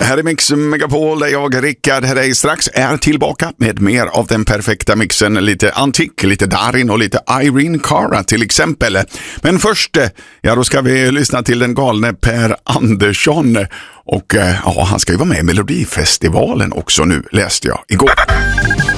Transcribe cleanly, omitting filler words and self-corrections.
här är Mix Megapol där jag, Rickard Herrey, strax är tillbaka med mer av den perfekta mixen. Lite Antik, lite Darin och lite Irene Cara till exempel. Men först, ja då ska vi lyssna till den galne Per Andersson. Och ja, han ska ju vara med i Melodifestivalen också nu, läste jag igår.